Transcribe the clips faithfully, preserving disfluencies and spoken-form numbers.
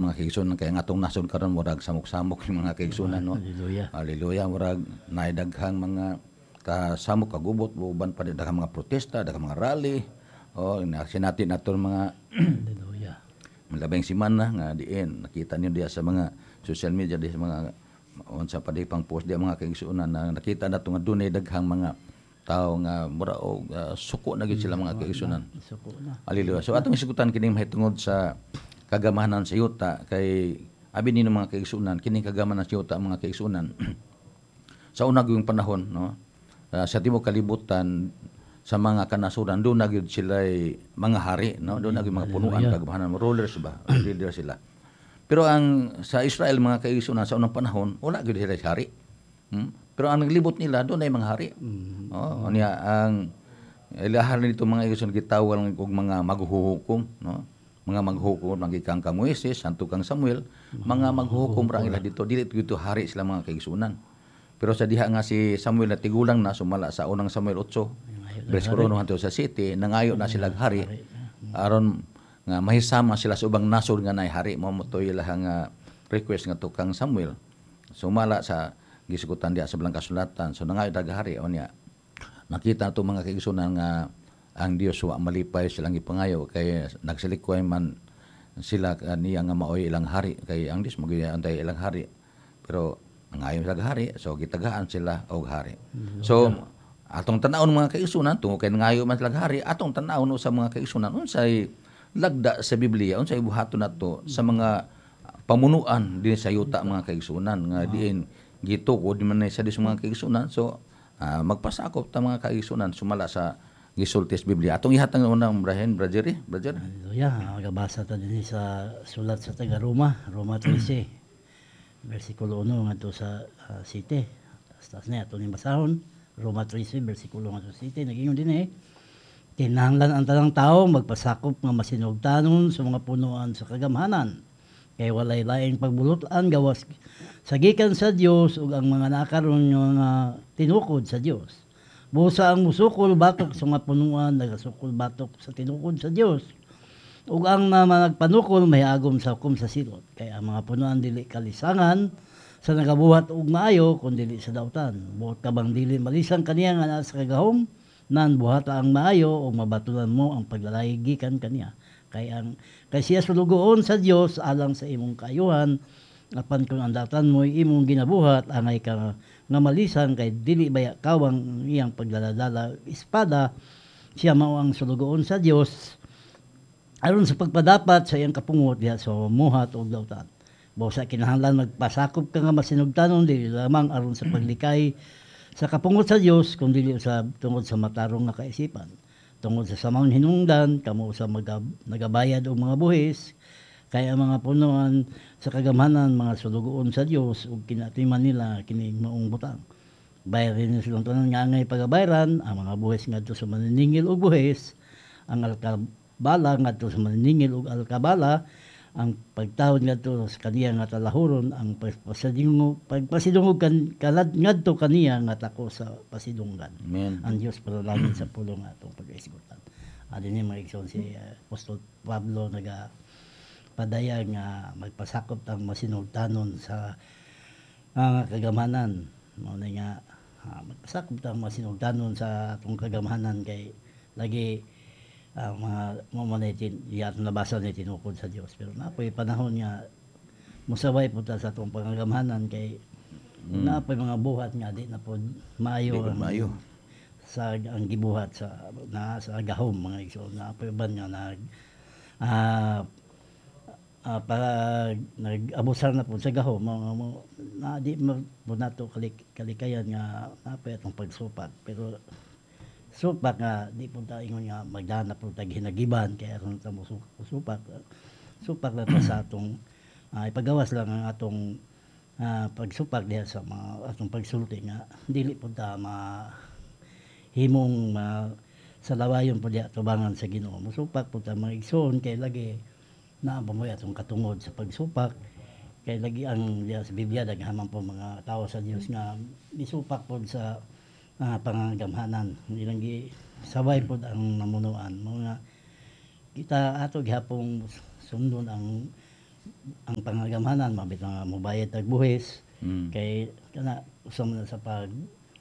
mga kaigsunan kay nga atong nasod karon murag samok-samok yung mga kaigsunan no. Hallelujah. Hallelujah, murag naidaghang mga kasamok kagubot uban pa daghang mga protesta, daghang mga rally. Oh, natin naton mga Hallelujah. labing semana nga diin nakita niyo diya sa mga social media diya sa mga unsa pa di pang post diya mga kaigsunan na nakita nato nga dunay daghang mga tao nga mura og uh, suko na gyud sila mga kaigsunan. Suko na. Hallelujah. So atong isigutan kining mahitungod sa kagamahanan sa yuta kay abi nino mga kaigsunan kining kagamahanan sa yuta mga kaigsunan sa unang yung panahon no uh, sa tibuok kalibutan sa mga kanasuran doon na gyud sila mga hari no doon na gyud mga punuan kagamahanan rulers ba leader sila. Pero ang sa Israel mga kaigsunan sa unang panahon wala gyud sila hari. Hmm? Pero ang naglibot nila doon ay mga hari. Mm-hmm. Oh, niya ang ilahan nito mga kaigsunan gitawag og mga maghuhukom no. Mga maghuhukom magikang ka Moises, santo kang Samuel, mga maghuhukom ra ila dito dili dito hari sila mga kaigsunan. Pero sa diha nga si Samuel na tigulang na sumala sa unang Samuel eight, bersikulo one hangtod sa siete, nangayo na sila hari. Aron nga mahisama sila sa ubang nasod nga nay hari mao motoy ila nga request nga to kang Samuel. Sumala sa gisigutan diha sa Belang Kasulatan. So nangayo dag hari o niya. Nakita to mga kaigsunan nga ang Dios wa malipay silang ipangayo kay nagsilikoy man sila niya nga maoy ilang hari kay ang Dios magiya antay ilang hari. Pero nangayo sila hari so gitagaan sila og hari. So atong tan-awon mga kaigsunan tungo kay nangayo man sila hari atong tan-awon sa mga kaigsunan unsay lagda sa Biblia unsay buhaton nato sa mga pamunuan din sa yuta mga kaigsunan nga diin gitukod man sa dis mga kaigsunan so uh, magpasakop ta mga kaigsunan sumala sa gisultis Biblia atong ihatag unang brahen brother brother Hallelujah. Magabasa ta dinhi sa sulat sa taga Roma Roma thirteen bersikulo one ngadto sa uh, siete tas na ato ni basahon Roma thirteen bersikulo ngadto sa siete nagingon dinhi kinahanglan ang tanang tawo magpasakop nga masinugtanon sa mga punuan sa kagamhanan kay walay laing pagbulutan gawas sa gikan sa Dios ug ang mga nakaron nga tinukod sa Dios. Busa ang musukol batok sa mga punuan nagasukol batok sa tinukod sa Dios. Ug ang mga nagpanukol may agom sa hukom sa silot kay ang mga punuan dili kalisangan sa nagabuhat og maayo kun dili sa dautan. Buot ka bang dili malisang kaniya nga naa sa kagahom nan buhata ang maayo ug mabatulan mo ang paglalay gikan kaniya. Kay ang kay siya sulugoon sa Dios alang sa imong kaayuhan apan kung ang datan mo imong ginabuhat angay ka nga malisan kay dili baya kawang iyang paglaladala espada siya mao ang sulugoon sa Dios aron sa pagpadapat sa iyang kapungot diha sa muhat ug dautan. Busa kinahanglan magpasakop ka nga masinugtanon dili lamang aron sa paglikay sa kapungot sa Dios kundi dili sa tungod sa matarong nga kaisipan. Tungod sa samang hinungdan, kamo sa magab, nagabayad og mga buhis, kaya ang mga punuan sa kagamhanan, mga sulugoon sa Dios ug kinatiman nila kining maong butang. Bayarin na silang tanan nga angay pagabayaran, ang mga buhis ngadto sa maniningil og buhis, ang alkabala ngadto sa maniningil og alkabala, ang pagtawad ngadto sa kaniya nga talahuron, ang pagpasidungog pagpasidungog kan kalad ngadto kaniya nga tako sa pasidunggan. Amen. Ang Dios panalangin sa pulong atong pag-isgutan. Adin ni mga igsoon si uh, Apostol Pablo naga padaya nga magpasakop tang masinugtanon sa uh, kagamhanan. Mao na nga uh, magpasakop tang masinugtanon sa atong kagamhanan kay lagi ang uh, mga mamanitin iyat nabasa ni tinukod sa Dios pero napoy panahon nga musabay po ta sa atong pangagamhanan kay mm. napoy mga buhat nga di na po maayo ang maayo sa ang gibuhat sa na sa gahom mga igsoon napoy ban nga nag ah uh, para nag-abusar na po sa gahom mga na di mo nato kalik, kalikayan nga napoy atong pagsupat pero supak nga di po ta ingon nga magdana po tag hinagiban kaya aron ta mo supak supak na ta sa atong uh, ipagawas lang ang atong uh, pagsupak diha sa mga atong pagsulti nga dili po ta ma himong uh, sa lawayon po diha tubangan sa Ginoo musupak po ta maigsoon kay lagi naa pa mo atong katungod sa pagsupak kay lagi ang diha sa Biblia daghaman po mga tawo sa Dios nga misupak po sa uh, pangagamhanan ilang gi sabay pod ang namunuan mga kita ato gihapong sundon ang ang pangagamanan mabit nga mobayad tag buhis Mm. kay kana usa man na sa pag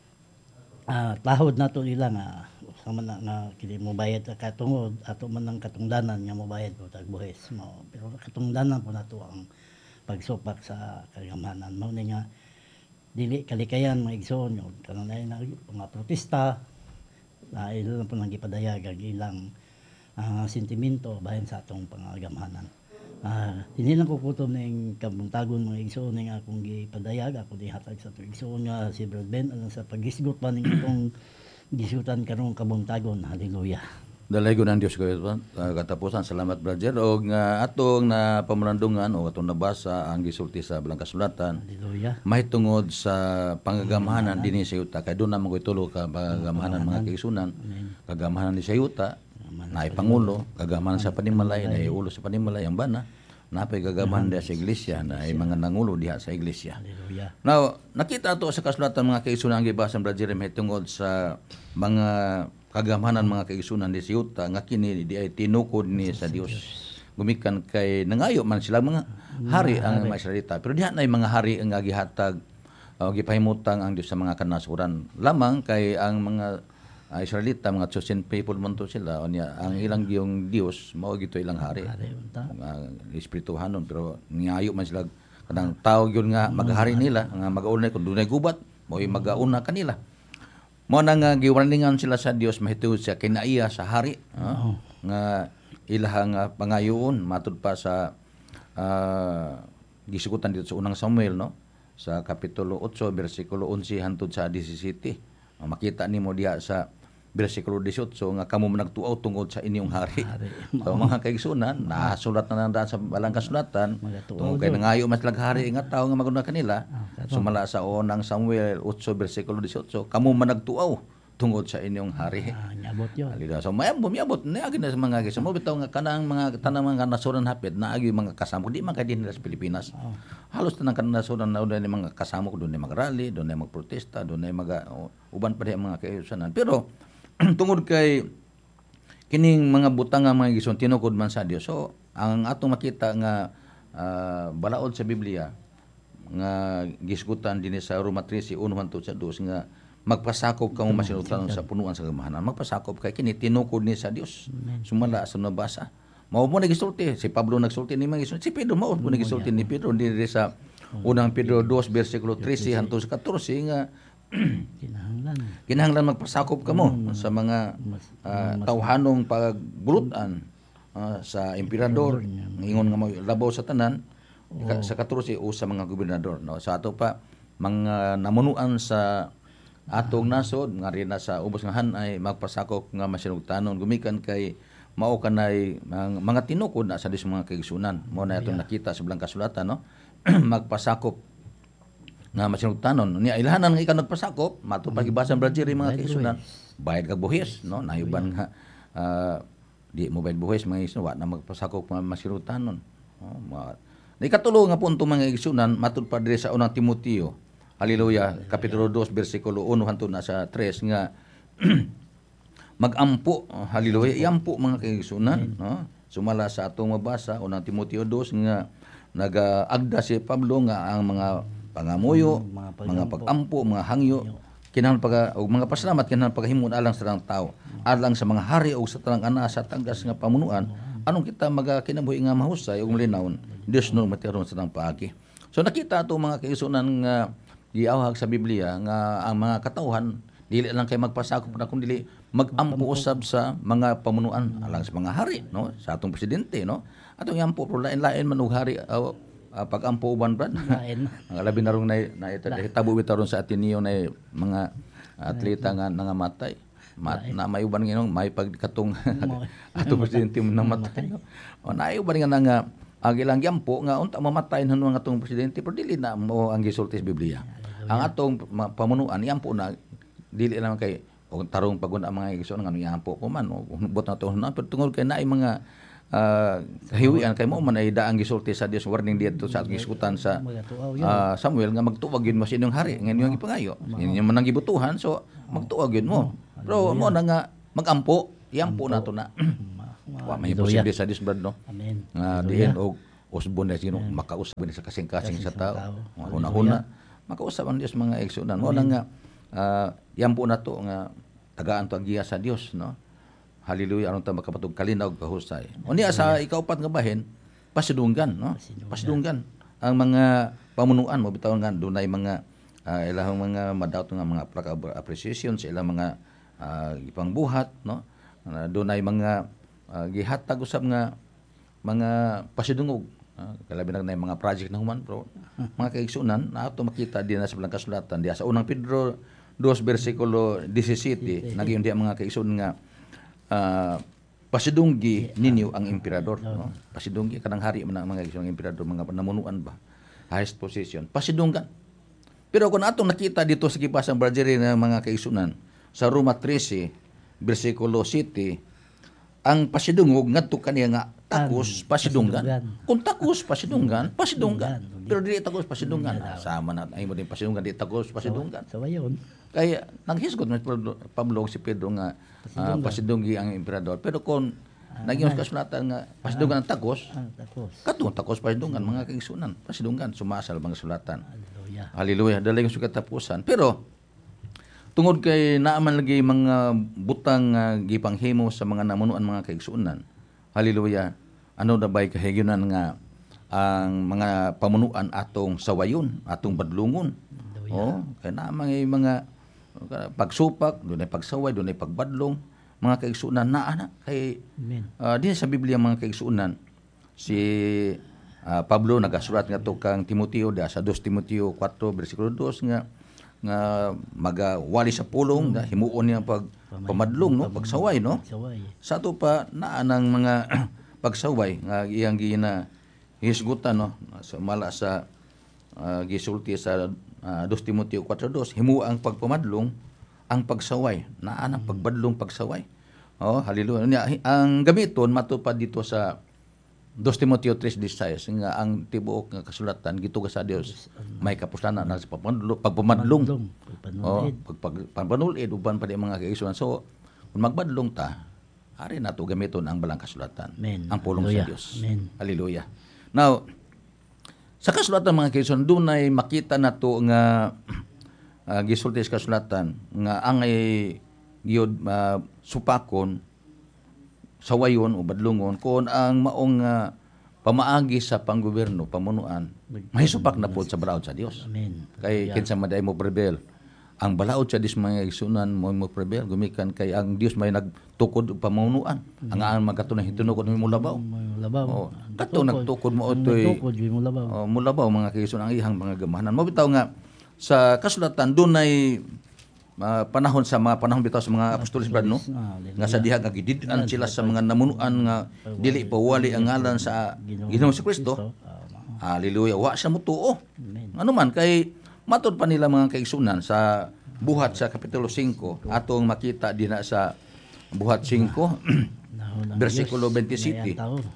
ah, tahod nato nila nga usa man na nga kini mobayad ta katungod ato man ang katungdanan nga mobayad po tag buhis mao pero katungdanan po nato ang pagsupak sa kagamanan mao ni nga dili kalikayan mga igsoon yung kanunay na mga protesta na ilo lang po nang gipadayag ang ilang ah, sentimento bahin sa atong pangagamanan. Ah, hindi lang ko kutom ning kabuntagon mga igsoon nga akong gipadayag ako dihatag sa atong igsoon nga si Brother Ben alang sa paghisgot pa ning itong gisutan karong kabuntagon. Hallelujah. Dalaygo ng Diyos ko ito. Uh, katapusan, salamat brother. O nga atong na pamanandungan o atong nabasa ang gisulti sa Balang Kasulatan. Hallelujah. Mahitungod sa pangagamahanan din sa yuta. Kaya doon naman ko itulo ka pangagamahanan mga kaigsunan. Kagamahanan ni sa yuta, na Pangulo, kagamahanan sa Panimalay, na ulo sa Panimalay, ang bana. Napay kagamahanan diha sa iglesia, na ay mga nangulo diha sa iglesia. Hallelujah. Now, nakita ato sa kasulatan mga kaigsunan ang gibasa brother Jeremy mahitungod sa mga kagamahanan mga kaigsunan di siyuta nga kini di ay tinukod ni sa Dios gumikan kay nangayo man sila mga hari ang mga Israelita pero diha nay mga hari ang gihatag o gipahimutang ang Dios sa mga kanasuran lamang kay ang mga uh, Israelita mga chosen people man to sila unya ang ilang yung Dios mao gito ilang hari mga espirituhanon pero nangayo man sila kanang tao gyud nga maghari nila nga magaunay kun dunay gubat mao magauna kanila. Mo na nga giwarningan sila sa Dios mahitungod sa kinaiya sa hari uh, nga ilahang uh, pangayoon matud pa sa uh, gisugutan dito sa unang Samuel no sa kapitulo eight bersikulo eleven hangtod sa seventeen. Uh, makita nimo diha sa bersikulo eighteen nga kamo nagtuaw tungod sa inyong hari. So mga kaigsunan nasulat na nandaan sa Balang Kasulatan tungod kay nangayo mas laghari nga tawo nga maguna kanila. Sumala sa unang Samuel eight bersikulo eighteen kamo man nagtuaw tungod sa inyong hari. Ah, niabot yun. Halila so mayabot miabot na agi na sa mga kaigsunan mo bitaw nga kanang mga tanang mga kanasuran hapit na agi mga kasamo di man kay dinhi sa Pilipinas. Oh. Halos tanang kanasuran na ni mga kasamo doon ay magrally, doon ay magprotesta, doon ay mag uh, uban pa diha mga kaigsunan. Pero tungod kay kining mga butang nga mga igsoon tinukod man sa Dios. So ang atong makita nga uh, balaod sa Biblia nga gisgutan dinhi sa Roma thirteen one hangtod sa two nga magpasakop kamo masinutan sa punuan sa kagamahanan. Magpasakop kay kini tinukod ni sa Dios. Sumala sa nabasa. Mao mo nagisulti si Pablo nagsulti ni mga igsoon. Si Pedro mao mo nagisulti ni Pedro dinhi sa unang Pedro two bersikulo thirteen hangtod sa fourteen nga Kinahanglan. Kinahanglan magpasakop kamo mm, sa mga uh, tawhanong pagbulutan uh, sa emperador ingon nga labaw sa tanan oh. sa katorse o sa mga gobernador no sa ato pa mga namunuan sa atong nasod nga rin sa ubos nga hanay magpasakop nga masinugtanon gumikan kay mao kanay mga, mga tinukod na sa dis mga kaigsunan mo na atong nakita sa Balang Kasulatan no magpasakop nga masinugtanon niya ilahanan nga ikaw nagpasakop mato pagibasan brother mga kaigsunan bayad kag buhis no nayuban nga uh, di mo bayad buhis mga igsoon wa na magpasakop nga masinugtanon oh, ma ni katulo nga punto mga igsunan matud pa diri sa unang Timoteo haleluya kapitulo two bersikulo one hangtod na sa three nga magampo oh, haleluya iampo mga kaigsunan no sumala sa atong mabasa unang Timoteo two nga nagaagda si Pablo nga ang mga pangamuyo, mga, mga pagampo, mga hangyo, kinahanglan pag og mga pasalamat kinahanglan paghimon alang sa tanang tawo, alang sa mga hari o sa tanang ana sa tanggas nga pamunuan, anong kita maga kinabuhi nga mahusay ug malinawon, Dios no matiron sa tanang paagi. So nakita ato mga kaigsunan nga giawhag sa Biblia nga ang mga katawhan dili lang kay magpasakop na kun dili magampo usab sa mga pamunuan alang sa mga hari no, sa atong presidente no. Atong yampo pro lain-lain man og hari uh, Uh, pag-ampo uban brad ang labi na rong na, na ito hitabo bitaron sa Ateneo na mga atleta nga nangamatay mat na may uban nginong may pagkatong ato presidente mo namatay o na uban nga nga ang ilang yampo nga unta mamatay nan nga atong presidente pero dili na mo ang gisulti sa Biblia ang atong pamunuan yampo na dili lang kay og tarong paguna mga igsoon nga yampo ko man bot na to na pero tungod kay naay mga uh, kahiwian kay mo man ay daang gisulti sa Dios warning dito sa giskutan sa uh, Samuel nga magtuwag yun mo sa inyong hari ngayon yung ipangayo ngayon man ang gibutuhan so magtuwag yun mo pero mo na nga magampo yampo na to na wa may posible sa Dios brad no amen nga diin og usbon na sino makausap ni sa kasing-kasing sa tao. tao. Una-una makausap ang Dios mga igsunan. Mo na nga uh, yan po na to nga tagaan to ang giya sa Dios, no. Hallelujah, aron ta makapatug kalinaw kahusay. Unya sa ikaupat nga bahin, pasidunggan, no. Pasidunggan ang mga pamunuan mo bitaw nga dunay mga uh, ilahang mga madawt nga mga appreciation sa ilang mga uh, ipangbuhat, no. Uh, dunay mga uh, gihatag usab nga mga pasidungog. Uh, kalabi na na mga project na human pero mga kaigsunan na ato makita din na sa bilang kasulatan diya sa unang Pedro two versikulo seventeen naging diya mga kaigsunan nga uh, pasidunggi ninyo ang emperador, no? Pasidunggi kanang hari man ang mga kaigsunan ng emperador, mga namunuan ba highest position pasidunggan. Pero kung atong nakita dito sa gipasang Bargeri ng mga kaigsunan sa Roma thirteen versikulo seven ang pasidungog ngadto kaniya nga takos pasidunggan. Kung takos pasidunggan, pasidunggan. Pero dili takos pasidunggan. Sama na ay mo din pasidunggan di takos pasidunggan. So ayon. Kaya naghisgot man Pablo si Pedro nga uh, pasidunggi ang emperador. Pero kung naging kasulatan nga pasidunggan ang takos, katong takos pasidunggan mga kaigsunan, pasidunggan sumasal mga sulatan. Hallelujah. Hallelujah. Dali yung sugat tapusan. Pero tungod kay naaman lagi mga butang uh, gipanghimo sa mga namunuan mga kaigsunan. Hallelujah. Ano na ba'y kahigyunan nga ang mga pamunuan atong sawayon, atong badlungon. Oh, kay naamang mga uh, pagsupak, dunay pagsaway, dunay pagbadlong, mga kaigsunan naa na kay uh, din sa Biblia mga kaigsunan si uh, Pablo nagasulat nga to kang Timoteo da sa two Timoteo four versikulo two nga nga magawali sa pulong nga himuon niya pag pamadlong, no, pagsaway, no. Sa to pa naa nang mga pagsaway nga iyang gina hisgutan, no, sa mala sa uh, gisulti sa uh, two Timoteo four two himu ang pagpamadlong ang pagsaway naa nang pagbadlong pagsaway. Oh, hallelujah. Ang gamiton matupad dito sa two Timoteo three sixteen nga ang tibuok nga kasulatan gitugas sa Dios may kapuslanan na sa pagpamadlong, pagpamadlong. Oh, pagpanulid uban pa di mga kaigsunan. So kung magbadlong ta, ari nato gamiton ang balang kasulatan. Amen. Ang pulong Hallelujah. sa Dios. Amen. Hallelujah. Now, sa kasulatan mga kaigsunan dunay makita nato nga uh, gisulti sa kasulatan nga angay gyud uh, supakon sawayon o badlungon kung ang maong uh, pamaagi sa panggobyerno, pamunuan, mahisupak na po sa balaod sa Dios. Amen. Kay kinsa maday mo prevail. Ang balaod sa Dios mga igsunan mo mo prevail gumikan kay ang Dios may nagtukod og pamunuan. Ang ang magatunay hitunukod mo labaw. Labaw. Oh, kato nagtukod mo otoy. Nagtukod mo labaw. Oh, mo labaw mga kaigsunan ang ihang mga gamahanan. Mo bitaw nga sa kasulatan dunay Uh, panahon sa mga panahon bitaw sa mga apostoles brad, no, nga sa diha nga gididan sila sa mga namunuan nga dili pawali ang ngalan sa Ginoong si Kristo. Hallelujah. Wa siya mutuo. Ano man kay matud pa nila mga kaigsunan sa buhat sa kapitulo five atong makita dinha sa buhat five bersikulo twenty-seven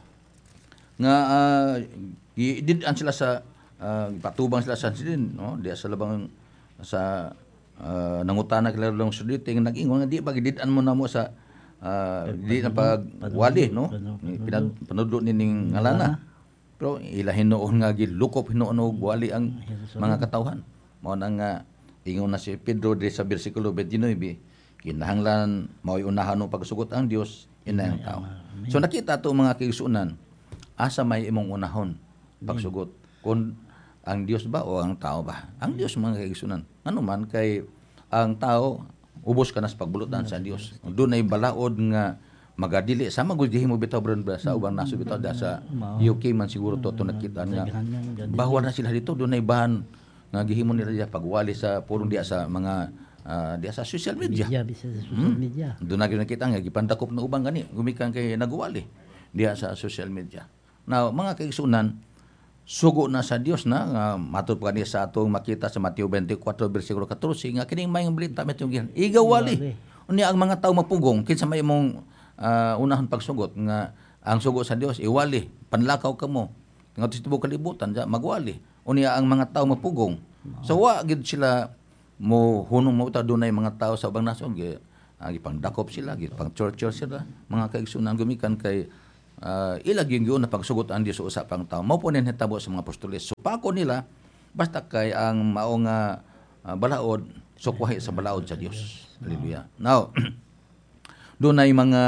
nga uh, gididan sila sa uh, patubang sila sa sin, no, diha sa labang sa Uh, nangutana kila lang sudite nga nag-ingon nga di pagidit-an mo na mo sa uh, di na pagwali, no, pinudlo nining ngalana pero ilahin noon nga gilukop hinoon og wali ang mga katawhan mao nang nga ingon na si Pedro di sa bersikulo twenty-nine kinahanglan mao'y unahan no pagsugot ang Dios ina ang tao. So nakita to mga kaigsunan asa may imong unahon pagsugot kung ang Dios ba o ang tao ba? Ang Dios mga kaigsunan. Ano man kay ang tao ubos ka na sa pagbulutan sa Dios. Doon ay balaod nga magadili sa magudihimo bitaw bron sa ubang naso bitaw da sa U K man siguro to to nakita nga bahwa na sila dito doon ay bahan nga gihimo nila diya pagwali sa pulong diya sa mga uh, diya sa social media. Yeah, sa social media. Hmm? Doon na nakita nga gipandakop na ubang gani gumikan kay nagwali diya sa social media. Now mga kaigsunan sugo na sa Dios na nga matud pa niya sa atong makita sa Mateo twenty-four bersikulo fourteen nga kining mayong balita met yung igawali unya ang mga tawo mapugong kinsa may imong uh, unahon pagsugot nga ang sugo sa Dios iwali panlakaw kamo nga tibuok kalibutan ja magwali unya ang mga tawo mapugong so wa gid sila mo hunong mo ta dunay mga tawo sa ubang nasod gi uh, gipangdakop sila gipang church sila mga kaigsunan gumikan kay uh, ilag yung yun na pagsugot ang Diyos sa usapang tao. Mao po nin hitabo sa mga apostoles. So pako nila basta kay ang mao nga uh, balaod sukwahi sa balaod sa Dios. Hallelujah. Now, doon ay mga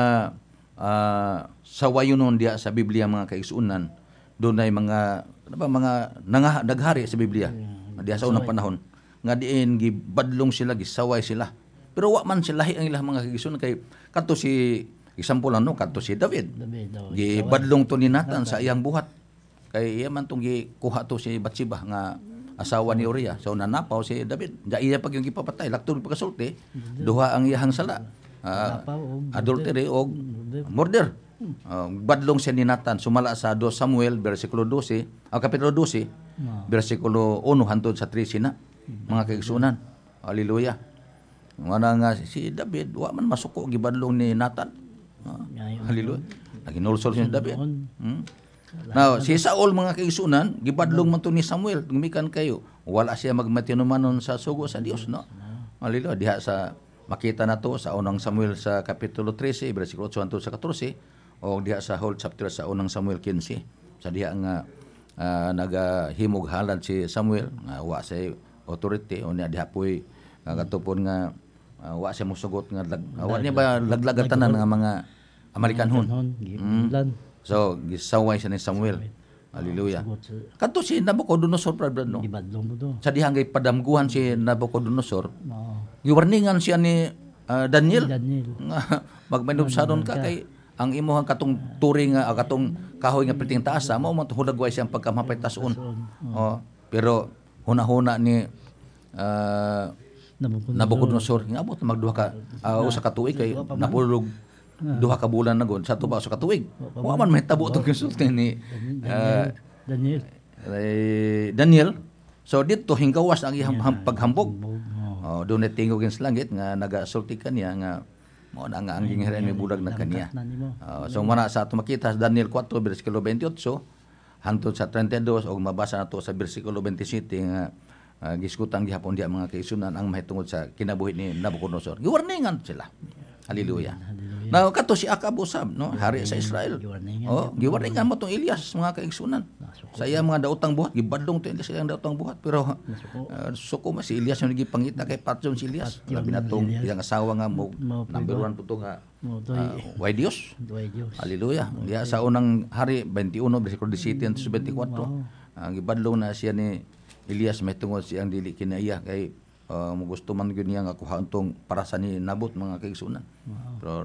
uh, sawayonon diya sa Biblia mga kaigsuunan. Doon ay mga ano ba, mga nanga, naghari sa Biblia. Diya sa unang panahon nga diin gibadlong sila, gisaway sila. Pero wa man sila ang ilang mga kaigsuunan kay kadto si example ano kadto si David. David, oh, Gibadlong to ni Nathan sa iyang buhat. Kay iya man tong gikuha to si Batseba nga asawa ni Uriah. So nanapaw si David. Ja iya pag yung gipapatay, laktod pagkasulti, duha ang iyahang sala. Uh, adultery o murder. Uh, badlong siya ni Nathan sumala sa two Samuel bersikulo twelve, o kapitulo twelve, bersikulo one hangtod sa thirteen na. Mga kaigsunan. Hallelujah. Nga nga si David wa man masuko gibadlong ni Nathan. Uh, hallelujah. Naginulsol si David. Hmm? Now, si Saul mga kaigsunan, gibadlong man to ni Samuel, gumikan kayo. Wala siya magmatinumanon sa sugo sa Dios, no? Hallelujah. Diha sa makita na to sa unang Samuel sa kapitulo thirteen, bersikulo eight hangtod sa fourteen, o diha sa whole chapter sa unang Samuel fifteen. Sa diha nga uh, nagahimog halad si Samuel, nga uh, wa siya authority o niya diha poy uh, katupon nga uh, wa siya mosugot nga lag, uh, wa niya ba laglagatanan nga mga Amerikanhon. Mm. So, gisaway siya ni Samuel. Hallelujah. Kadto si Nabucodonosor, brother, no? Gibadlong mo to. Sa dihang gay padamguhan si Nabucodonosor, giwarningan siya ni uh, Daniel. Daniel. Magmanubsadon ka kay ang imuhang katong turing nga, uh, katong kahoy nga piting taas, mo man hulagway siyang pagkamapay tason. Oh, pero huna-huna ni uh, Nabucodonosor, ngabot magduha ka, uh, usa ka tuig kay napulog duha ka bulan na gud sa tuba sa katuig. Wa man mahitabo tong konsulti ni uh, Daniel. Uh, Daniel. So dito hinggawas ang iyang paghambog. Oh, doon tingog sa langit nga nagasulti kaniya nga mao na nga ang gingharian ni bulag na kaniya. Uh, so mana sa ato makita sa Daniel four bersikulo twenty-eight hangtod sa thirty-two og mabasa nato sa bersikulo twenty-seven nga uh, gisgutang gihapon diha mga kaisunan ang mahitungod sa kinabuhi ni Nabucodonosor. Giwarningan sila. Hallelujah. Hallelujah. Now kato si Akab usab, no, hari sa Israel. Oh, giwarningan mo tong Elias mga kaigsunan. Sa iya mga daotang buhat gibadlong to Elias sa iyang daotang buhat pero uh, suko ma si Elias yung nagipangita kay patyon si Elias. Labi na tong iyang asawa nga mo number one puto nga uh, way Dios. Hallelujah. Diya sa unang hari twenty-one bersikulo seventeen to twenty-four. Uh, gibadlong na siya ni Elias may tungod siyang dili kinaiya kay Uh, mo gusto man gyud niya nga kuhaan tong para sa ni Nabot mga kaigsunan. Wow. Pero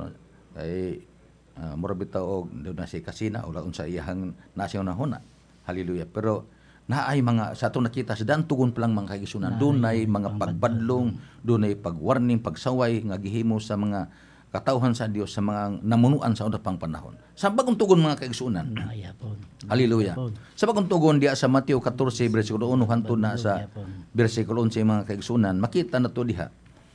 ay uh, mura bitaw og na si kasina o laon sa iyang nasyon na huna. Hallelujah. Pero naay mga sa ato nakita sa dan tugon pa lang mga kaigsunan, dunay mga pagbadlong, dunay pagwarning, pagsaway nga gihimo sa mga katawhan sa Dios sa mga namunuan sa unang pang panahon. Sa bagong tugon mga kaigsunan. Hallelujah. Sa bagong tugon diya sa Mateo fourteen bersikulo one hangtod na sa bersikulo eleven mga kaigsunan, makita na to diha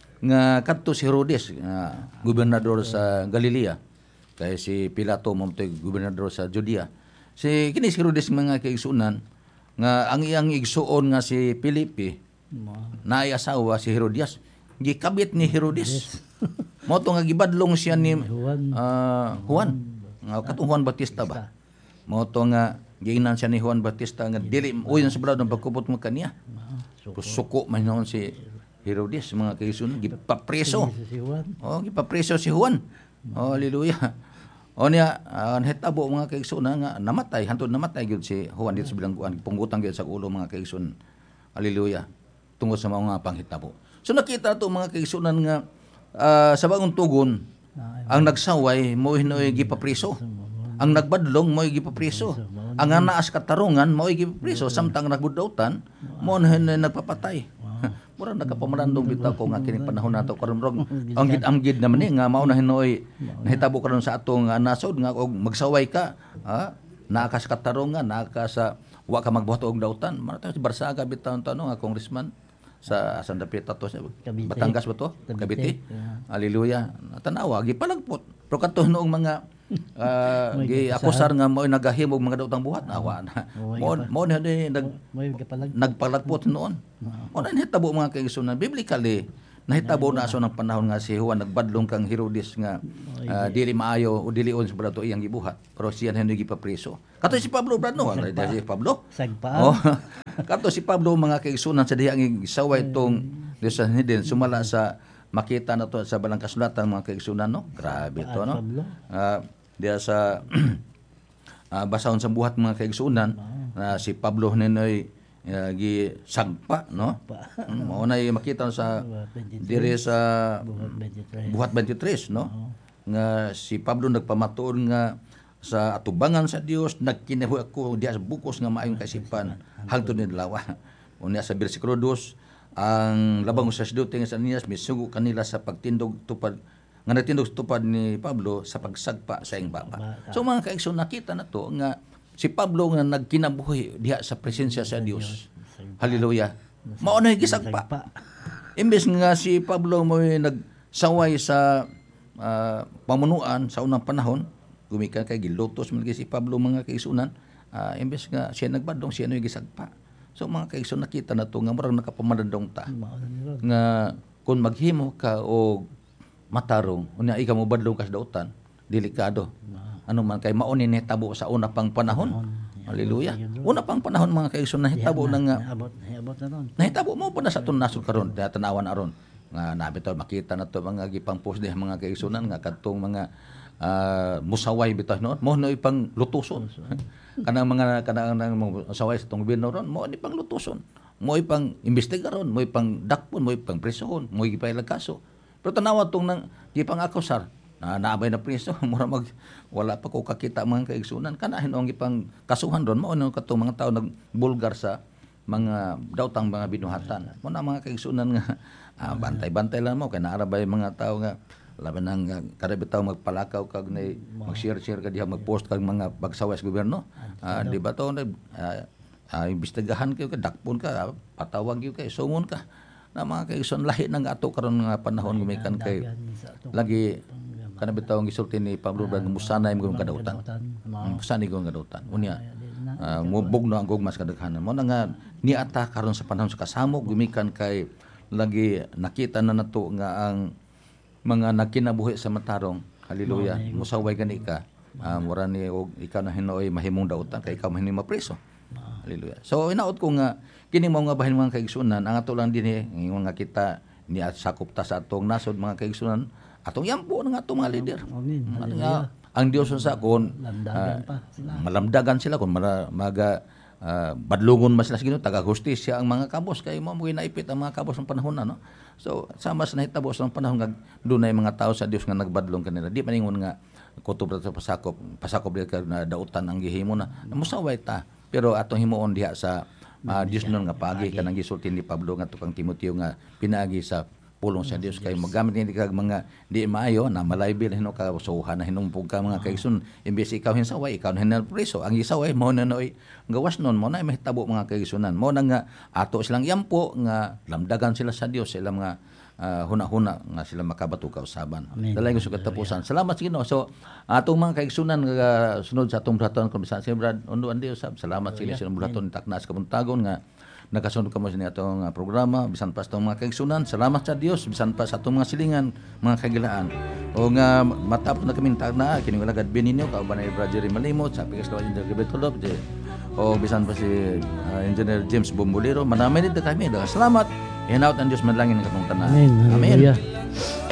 nga kadto si Herodes nga gobernador sa Galilea kay si Pilato mo toy gobernador sa Judea. Si kini si Herodes mga kaigsunan nga ang iyang igsuon nga si Felipe naay asawa si Herodias, gikabit ni Herodes. Mo to nga gibadlong siya ni uh, Juan, nga katong Juan Bautista ba. Mo to nga giinan siya ni Juan Bautista nga dili uyon sa brado pagkupot mo kaniya. Suko man noon si Herodes mga kaigsunan gipapreso. Oh, gipapreso si Juan. Oh, hallelujah. O niya uh, nahitabo mga kaigsunan nga namatay, hantod namatay gyud si Juan dito sa bilangguan, pungutan gyud sa ulo mga kaigsunan. Hallelujah. Tungod sa mga panghitabo. So nakita to mga kaigsunan nga Uh, sa bagong tugon, ang nagsaway mo hinoy gipapriso. Ang nagbadlong mo gipapriso. Ang anaas katarungan mo gipapriso samtang nagbudautan mo hinoy nagpapatay. Mura nakapamarandong bitaw ko nga kini panahon nato karon rog. Ang gid-amgid naman ni nga mao na hinoy nahitabo karon sa atong uh, nasod nga og magsaway ka, ha? Naa ka sa katarungan, naa ka sa wa ka magbuhat og dautan. Mara si Barsaga bitaw tanong nga congressman sa Santa Fe to Batangas ba to? Cavite. Yeah. Hallelujah. Tanawa gipalagpot. Pero kadto noong mga uh, gi akusar nga mo nagahimog mga daotang buhat awa na. Mo mo ni nag nagpalagpot noon. Mo na hitabo mga kaigsunan biblically nahitabo na so ng panahon nga si Juan nagbadlong kang Herodes nga ah, dili maayo o dilion sa brato iyang gibuhat pero siya hindi gipapreso. Kato si Pablo brad no, ano si Pablo? Sagpaan. Oh. Kato si Pablo mga kaigsunan sa dihang gisaway itong Sanhedrin sumala sa makita na to sa balang kasulatan mga kaigsunan no. Grabe to no. Ah, diya sa ah, basahon sa buhat mga kaigsunan na si Pablo ninoy uh, gi sagpa no. Mm, mao na makita sa dire sa buhat twenty-three no. Nga si Pablo nagpamatuod nga sa atubangan sa Dios nagkinabuhi ako diya sa bukos nga maayong kaisipan hangtod ni dalawa. Unya sa bersikulo two ang labang sa sacerdote nga sa Ananias misugo kanila sa pagtindog tupad nga nagtindog tupad ni Pablo sa pagsagpa sa iyang baba. So mga kaigsoon nakita na to nga si Pablo nga nagkinabuhi diha sa presensya sa Dios. Hallelujah. Mao na gisagpa. Imbes nga si Pablo mo nagsaway sa uh, pamunuan sa unang panahon, gumikan kay gilutos man si Pablo mga kaigsunan, uh, imbes nga siya nagbadong siya no gisagpa. So mga kaigsoon nakita na to nga murag nakapamadandong ta. Nga kung maghimo ka o matarong, unya ikaw mo badlong ka sa dautan, delikado. Ano man kay mao ni nahitabo sa una pang panahon. Hallelujah. Una pang panahon mga kaigsoon nahitabo na nga. Nahitabo na ron. Nahitabo mo pa na sa aton nasod karon, tanawan aron. Nga nabi to makita na to mga gipang post diha mga kaigsunan nga kadtong mga uh, musaway bitaw no. Mo no ipang lutuson. Kanang mga kanang mga musaway sa tong gobyerno ron, mo ni pang lutuson. Mo ipang imbestigaron, mo ipang dakpon, mo ipang presohon, mo ipailag kaso. Pero tanawa tong nang gipang akusar. Na naabay na preso mura mag wala pa ko kakita mga kaigsunan kana hinong ipang kasuhan ron mao no katong mga tao nagbulgar sa mga daotang mga binuhatan mo na mga kaigsunan nga ah, bantay-bantay lang mo kay naarabay mga tao nga laban nang kada bitaw magpalakaw kag nay mag-share-share ka diha mag-post kag mga pagsaway sa gobyerno ah, di ba to ah, ah, imbestigahan kayo ka dakpon ka patawag kayo kay sumon ka na mga kaigsunan lahi nang ato karon nga panahon gumikan kay lagi kana bitaw ang gisulti ni Pablo brad musanay mo kadautan. Musanay ko kadautan. Unya uh, mubog no ang gugmas kadaghanan. Mo na nga niata karon sa panahon sa kasamo gumikan kay lagi nakita na nato nga ang mga nagkinabuhi sa matarong. Hallelujah. Musaway gani ka. Uh, mura ni og ikaw na hinoy mahimong dautan kay ikaw mahimong mapreso. Hallelujah. So inaot ko nga kini mao nga bahin mga kaigsunan ang ato lang dinhi nga kita ni sakop ta sa atong nasod mga kaigsunan atong yampo nga atong mga leader. Amen. Nga, ang Dios sa kon Lamdagan pa sila. Malamdagan sila kun mara, maga uh, badlungon mas sila sa Ginoo taga hustisya ang mga kabos kay mo mo naipit ang mga kabos ng panahon na no. So sama sa nahitabo sa panahon nga dunay mga tao sa Dios nga nagbadlong kanila. Di maningon nga kutob sa pasakop, pasakop ka na dautan ang gihimo na. Musaway ta. Pero atong himuon diha sa uh, Dios nun nga pagi kanang gisulti ni Pablo nga tukang Timoteo nga pinaagi sa pulong sa Dios kay magamit ni kag mga di maayo na malaybil hino ka suhan na hinumpog ka mga kaigsoon imbes ikaw hinsaway ikaw hinal preso ang isaway mo na noy gawas nun mo na mahitabo mga kaigsunan mo na nga ato silang yampo nga lamdagan sila sa Dios sila mga uh, huna-huna nga sila makabato kausaban. Dalay ko sa katapusan. Salamat sa Ginoo. So atong mga kaigsunan nga sunod sa atong buhaton kung bisan si Brad unduan Dios salamat sa ilang buhaton taknas kabuntagon nga nakasunod ka mo sa atong uh, programa bisan pa sa atong mga kaigsunan. Salamat sa Dios bisan pa sa atong mga silingan mga kagilaan o nga uh, matapos na kaming tagna kini nga lagad bininyo kauban ni Brad Jerry Malimot sa pikas lawan ni Gabetolop o bisan pa si uh, Engineer James Bombolero manamay din kami. Salamat. Hinaut ang Diyos manlangin ng katong tanan. Amen. Amen. Hallelujah.